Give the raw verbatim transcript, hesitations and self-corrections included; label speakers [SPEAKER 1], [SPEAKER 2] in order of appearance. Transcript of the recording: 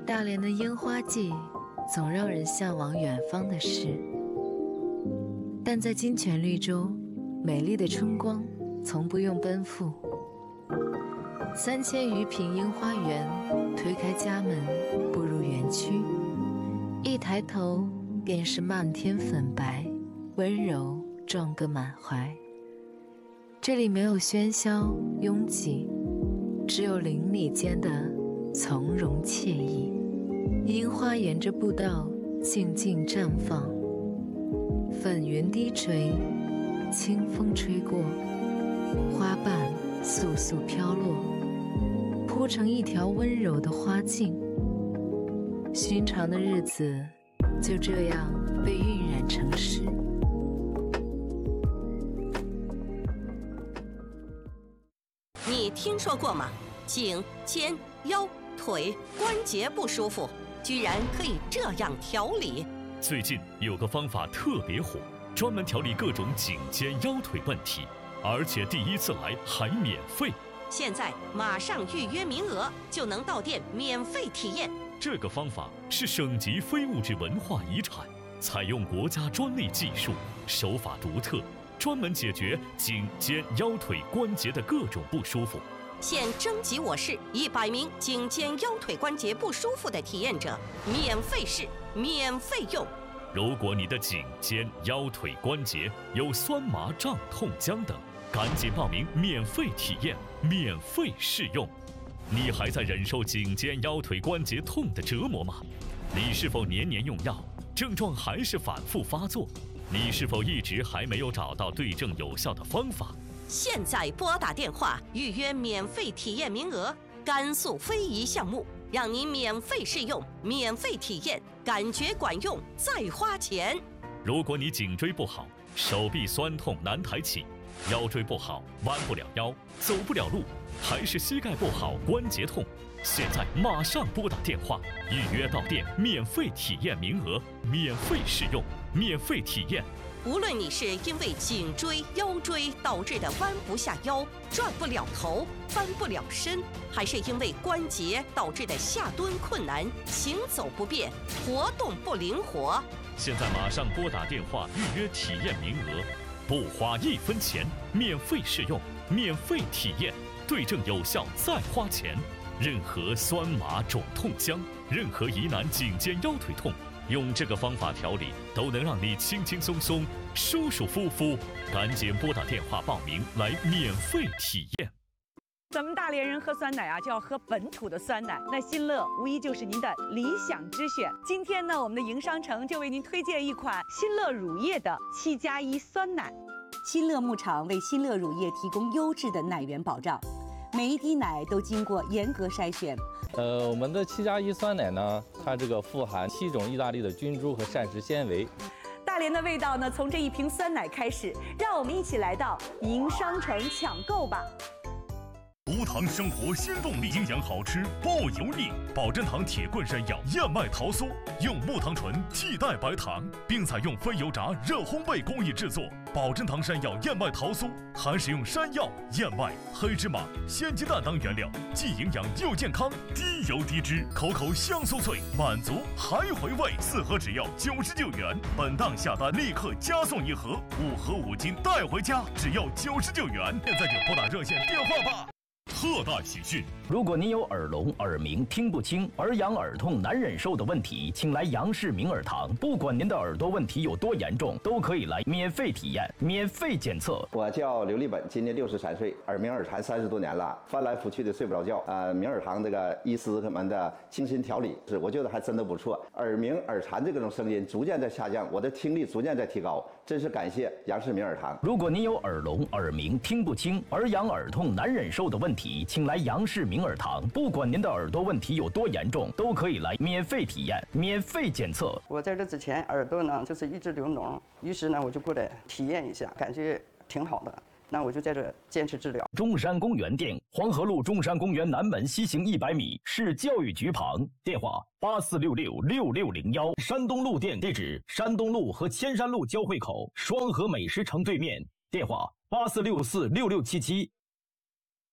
[SPEAKER 1] 大连的烟花季总让人向往远方的诗，但在金泉绿洲，美丽的春光从不用奔赴。三千余平樱花园，推开家门步入园区，一抬头便是漫天粉白，温柔撞个满怀。这里没有喧嚣拥挤，只有邻里间的从容惬意。樱花沿着步道静静绽放，粉云低垂，清风吹过，花瓣簌簌飘落，铺成一条温柔的花径。寻常的日子就这样被晕染成诗。
[SPEAKER 2] 你听说过吗？颈、肩、腰、腿关节不舒服，居然可以这样调理。
[SPEAKER 3] 最近有个方法特别火，专门调理各种颈肩腰腿问题，而且第一次来还免费。
[SPEAKER 2] 现在马上预约名额，就能到店免费体验。
[SPEAKER 3] 这个方法是省级非物质文化遗产，采用国家专利技术，手法独特，专门解决颈肩腰腿关节的各种不舒服。
[SPEAKER 2] 现征集我市一百名颈肩腰腿关节不舒服的体验者，免费试，免费用。
[SPEAKER 3] 如果你的颈肩腰腿关节有酸麻胀痛僵等，赶紧报名免费体验，免费试用。你还在忍受颈肩腰腿关节痛的折磨吗？你是否年年用药，症状还是反复发作？你是否一直还没有找到对症有效的方法？
[SPEAKER 2] 现在拨打电话预约免费体验名额，甘肃非遗项目，让您免费试用，免费体验，感觉管用再花钱。
[SPEAKER 3] 如果你颈椎不好，手臂酸痛难抬起，腰椎不好，弯不了腰，走不了路，还是膝盖不好，关节痛，现在马上拨打电话预约到店，免费体验名额，免费试用，免费体验。
[SPEAKER 2] 无论你是因为颈椎、腰椎导致的弯不下腰、转不了头、翻不了身，还是因为关节导致的下蹲困难、行走不便、活动不灵活，
[SPEAKER 3] 现在马上拨打电话预约体验名额，不花一分钱，免费试用，免费体验，对症有效再花钱。任何酸麻肿痛僵，任何疑难颈肩腰腿痛，用这个方法调理，都能让你轻轻松松、舒舒服服。赶紧拨打电话报名来免费体验。
[SPEAKER 4] 咱们大连人喝酸奶啊，就要喝本土的酸奶。那新乐无疑就是您的理想之选。今天呢，我们的营商城就为您推荐一款新乐乳业的七加一酸奶。
[SPEAKER 5] 新乐牧场为新乐乳业提供优质的奶源保障，每一滴奶都经过严格筛选。
[SPEAKER 6] 呃，我们的七加一酸奶呢，它这个富含七种意大利的菌株和膳食纤维。
[SPEAKER 4] 大连的味道呢，从这一瓶酸奶开始，让我们一起来到营商城抢购吧。
[SPEAKER 7] 无糖生活新动力，营养好吃不油腻。保真堂铁棍山药燕麦桃酥，用木糖醇替代白糖，并采用非油炸热烘焙工艺制作。保真堂山药燕麦桃酥含使用山药、燕麦、黑芝麻、鲜鸡蛋等原料，既营养又健康，低油低脂，口口香酥脆，满足还回味。四盒只要九十九元，本档下单立刻加送一盒，五盒五斤带回家，只要九十九元。现在就拨打热线电话吧。特大喜讯！
[SPEAKER 8] 如果您有耳聋、耳鸣、听不清、耳痒、耳痛难忍受的问题，请来杨氏明耳堂。不管您的耳朵问题有多严重，都可以来免费体验、免费检测。
[SPEAKER 9] 我叫刘立本，今年六十三岁，耳鸣耳馋三十多年了，翻来覆去的睡不着觉。呃，明耳堂这个医师们的精心调理，是我觉得还真的不错。耳鸣耳馋这种声音逐渐在下降，我的听力逐渐在提高，真是感谢杨氏明耳堂。
[SPEAKER 8] 如果您有耳聋、耳鸣、听不清、耳痒、耳痛难忍受的问题，请来杨氏明耳堂。不管您的耳朵问题有多严重，都可以来免费体验、免费检测。
[SPEAKER 10] 我在这之前耳朵呢就是一直流脓，于是呢我就过来体验一下，感觉挺好的。那我就在这坚持治疗。
[SPEAKER 8] 中山公园店，黄河路中山公园南门西行一百米，市教育局旁，电话八四六六六六零幺。山东路店地址：山东路和千山路交汇口双河美食城对面，电话八四六四六六七七。